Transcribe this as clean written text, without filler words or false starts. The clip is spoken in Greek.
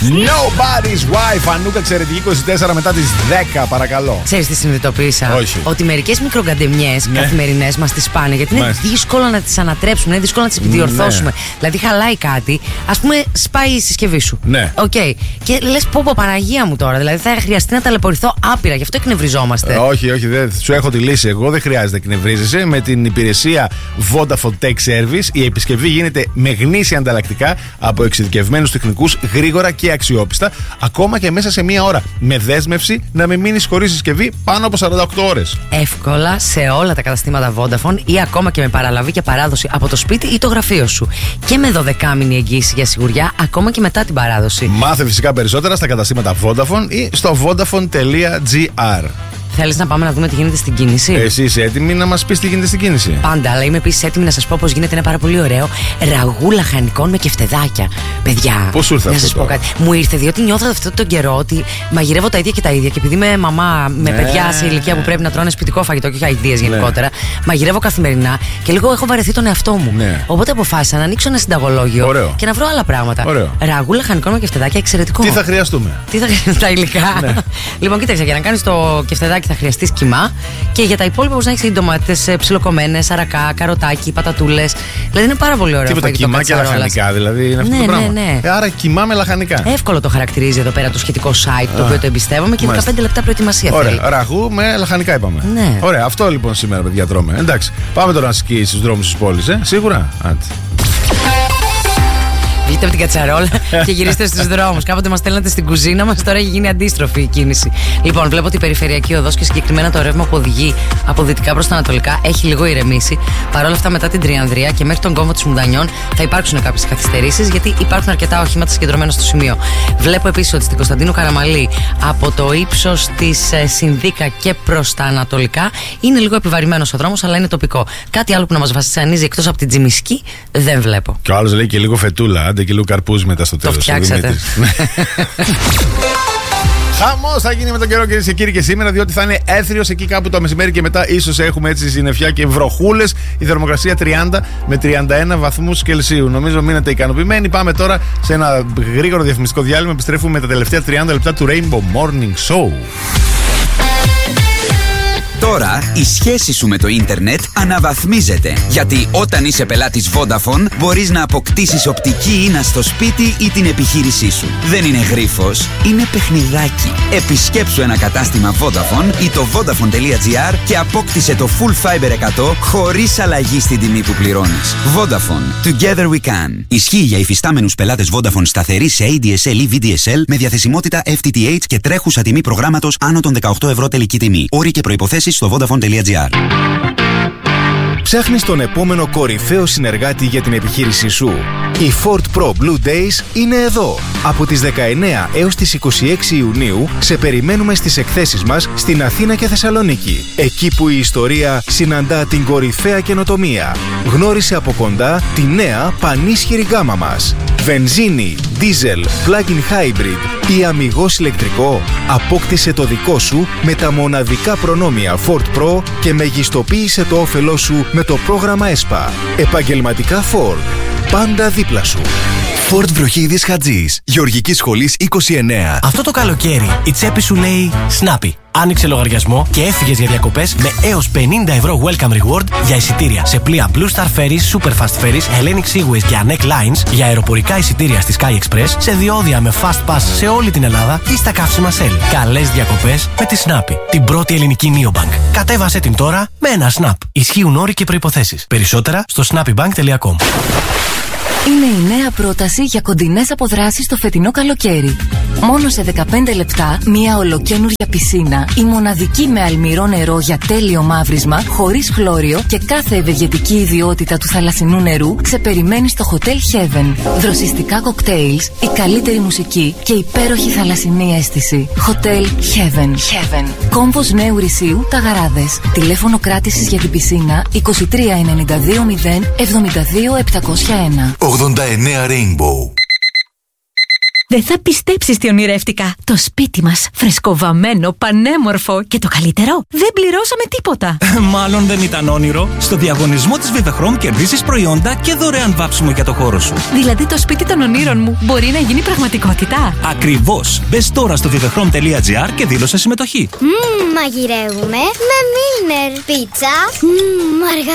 Nobody's wife. Ανούκα εξαιρετική 24 μετά τις 10, παρακαλώ. Ξέρεις τι συνειδητοποίησα? Όχι. Ότι μερικές μικρογκαντεμιές καθημερινές μας τις πάνε, γιατί είναι δύσκολο να τις ανατρέψουμε, είναι δύσκολο να τις διορθώσουμε. Δηλαδή, χαλάει κάτι, ας πούμε, σπάει η συσκευή σου. Ναι. Okay. Και λες, πω Παναγία μου τώρα. Δηλαδή, θα χρειαστεί να ταλαιπωρηθώ άπειρα, γι' αυτό εκνευριζόμαστε. Όχι, δεν. Σου έχω τη λύση. Εγώ δεν χρειάζεται να εκνευρίζεσαι. Με την υπηρεσία Vodafone Tech Service, η επισκευή γίνεται με γνήσια ανταλλακτικά από εξειδικευμένους τεχνικούς, γρήγορα και αξιόπιστα, ακόμα και μέσα σε μία ώρα. Με δέσμευση να μην μείνεις χωρίς συσκευή πάνω από 48 ώρες. Εύκολα σε όλα τα καταστήματα Vodafone ή ακόμα και με παραλαβή και παράδοση από το σπίτι ή το γραφείο σου. Και με 12μηνη εγγύηση για σιγουριά, ακόμα και μετά την παράδοση. Μάθε φυσικά περισσότερα στα καταστήματα Vodafone ή στο vodafone.gr. Θέλεις να πάμε να δούμε τι γίνεται στην κίνηση? Εσύ είσαι έτοιμη να μας πεις τι γίνεται στην κίνηση? Πάντα, αλλά είμαι επίσης έτοιμη να σας πω πως γίνεται ένα πάρα πολύ ωραίο ραγού λαχανικών με κεφτεδάκια. Παιδιά, πώς σου ήρθε να αυτό σας πω κάτι. Μου ήρθε διότι νιώθω αυτόν τον καιρό ότι μαγειρεύω τα ίδια και τα ίδια. Και επειδή είμαι μαμά με παιδιά σε ηλικία που πρέπει να τρώνε σπιτικό φαγητό και όχι αηδίες γενικότερα, μαγειρεύω καθημερινά και λίγο έχω βαρεθεί τον εαυτό μου. Οπότε αποφάσισα να ανοίξω ένα συνταγολόγιο και να βρω άλλα πράγματα. Ραγού λαχανικών με κεφτεδάκια, εξαιρετικό. Τι θα χρειαστούμε? Τα υλικά. Λοιπόν, κοίταξε, για να κάνεις το κεφτεδάκι θα χρειαστείς κιμά και για τα υπόλοιπα μπορείς να έχεις ντομάτες ψιλοκομμένες, αρακά, καροτάκι, πατατούλες. Δηλαδή είναι πάρα πολύ ωραίο. Τίποτα κιμά και λαχανικά, δηλαδή είναι αυτό το πράγμα. Άρα κιμά με λαχανικά. Εύκολο το χαρακτηρίζει εδώ πέρα το σχετικό site, το οποίο το εμπιστεύομαι, και 15 λεπτά προετοιμασία. Ωραία, ραγού με λαχανικά είπαμε. Ναι. Ωραία, αυτό λοιπόν σήμερα, παιδιά, τρώμε. Εντάξει, πάμε τώρα να σκύει στους δρόμους της πόλης, σίγουρα. Άντε. Βγείτε από την κατσαρόλα και γυρίστε στους δρόμους. Κάποτε μας στέλνατε στην κουζίνα μας, τώρα έχει γίνει αντίστροφη η κίνηση. Λοιπόν, βλέπω ότι η περιφερειακή οδός και συγκεκριμένα το ρεύμα που οδηγεί από δυτικά προς τα ανατολικά έχει λίγο ηρεμήσει. Παρ' όλα αυτά, μετά την Τριανδρία και μέχρι τον κόμβο της Μουδανιών θα υπάρξουν κάποιες καθυστερήσεις, γιατί υπάρχουν αρκετά οχήματα συγκεντρωμένα στο σημείο. Βλέπω επίσης ότι στην Κωνσταντίνου Καραμαλή από το ύψος της Συνδίκα και προς τα ανατολικά είναι λίγο επιβαρημένος ο δρόμος, αλλά είναι τοπικό. Κάτι άλλο που να μας βασανίζει εκτός από την Τζιμισκή δεν βλέπω. Και ο άλλος λέει και λίγο φετούλα. Και λίγο καρπούζι μετά στο τέλος. Το φτιάξατε. Χαμός θα γίνει με τον καιρό, κυρίες και κύριοι, και σήμερα, διότι θα είναι έθριος εκεί κάπου το μεσημέρι και μετά ίσως έχουμε έτσι συννεφιά και βροχούλες. Η θερμοκρασία 30 με 31 βαθμούς Κελσίου. Νομίζω μείνετε ικανοποιημένοι. Πάμε τώρα σε ένα γρήγορο διαφημιστικό διάλειμμα. Επιστρέφουμε με τα τελευταία 30 λεπτά του Rainbow Morning Show. Τώρα η σχέση σου με το ίντερνετ αναβαθμίζεται. Γιατί όταν είσαι πελάτης Vodafone μπορείς να αποκτήσεις οπτική ίνα στο σπίτι ή την επιχείρησή σου. Δεν είναι γρίφος, είναι παιχνιδάκι. Επισκέψου ένα κατάστημα Vodafone ή το vodafone.gr και απόκτησε το Full Fiber 100 χωρίς αλλαγή στην τιμή που πληρώνεις. Vodafone. Together we can. Ισχύει για υφιστάμενους πελάτες Vodafone σταθερή σε ADSL ή VDSL με διαθεσιμότητα FTTH και τρέχουσα τιμή προγράμματος άνω των 18 ευρώ τελική τιμή. Όροι και προϋποθέσεις στο vodafone.gr. Ψάχνεις τον επόμενο κορυφαίο συνεργάτη για την επιχείρησή σου? Οι Ford Pro Blue Days είναι εδώ. Από τις 19 έως τις 26 Ιουνίου σε περιμένουμε στις εκθέσεις μας στην Αθήνα και Θεσσαλονίκη. Εκεί που η ιστορία συναντά την κορυφαία καινοτομία. Γνώρισε από κοντά τη νέα πανίσχυρη γκάμα μας. Βενζίνη, diesel, plug-in hybrid ή αμιγώς ηλεκτρικό. Απόκτησε το δικό σου με τα μοναδικά προνόμια Ford Pro και μεγιστοποίησε το όφελό σου με το πρόγραμμα ESPA. Επαγγελματικά Ford. Πάντα δίπλα σου. Ford Βροχίδης Χατζής, Γεωργικής Σχολής 29. Αυτό το καλοκαίρι η τσέπη σου λέει Snappy. Άνοιξε λογαριασμό και έφυγες για διακοπές με έως 50 ευρώ welcome reward για εισιτήρια σε πλοία Blue Star Ferries, Superfast Ferries, Hellenic Seaways και Anek Lines, για αεροπορικά εισιτήρια στη Sky Express, σε διόδια με fast pass σε όλη την Ελλάδα ή στα καύσιμα Shell. Καλές διακοπές με τη Snappy, την πρώτη ελληνική neobank. Κατέβασέ την τώρα με ένα Snap. Ισχύουν όροι και προϋποθέσεις. Περισσότερα στο snappybank.com. Είναι η νέα πρόταση για κοντινές αποδράσεις το φετινό καλοκαίρι. Μόνο σε 15 λεπτά, μία ολοκαίνουργια πισίνα, η μοναδική με αλμυρό νερό για τέλειο μαύρισμα, χωρίς χλώριο και κάθε ευεργετική ιδιότητα του θαλασσινού νερού ξεπεριμένει στο Hotel Heaven. Δροσιστικά κοκτέιλς, η καλύτερη μουσική και υπέροχη θαλασσινή αίσθηση. Hotel Heaven. Κόμβος Νέου Ρησίου, Ταγαράδες. Τηλέφωνο κράτησης για την πισίνα 23 92 0 72 701. 89 Rainbow. Δεν θα πιστέψεις τι ονειρεύτηκα. Το σπίτι μας, φρεσκοβαμμένο, πανέμορφο και το καλύτερο, δεν πληρώσαμε τίποτα. Μάλλον δεν ήταν όνειρο. Στο διαγωνισμό της Vivechrome κερδίζεις προϊόντα και δωρεάν βάψιμο για το χώρο σου. Δηλαδή το σπίτι των ονείρων μου μπορεί να γίνει πραγματικότητα. Ακριβώς. Μπες τώρα στο vivechrome.gr και δήλωσε συμμετοχή. Μαγειρεύουμε με Μίλνερ. Πίτσα.